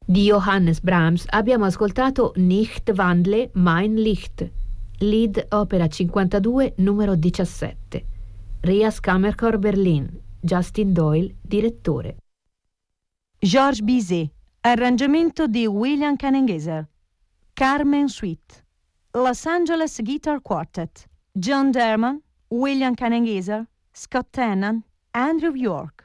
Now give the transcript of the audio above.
Di Johannes Brahms abbiamo ascoltato Nicht wandle mein Licht, lead opera 52 numero 17. Rias Kammerchor Berlin, Justin Doyle, direttore. Georges Bizet, arrangiamento di William Kanengieser. Carmen Suite, Los Angeles Guitar Quartet, John Derman, William Kanengieser, Scott Tennant, Andrew York.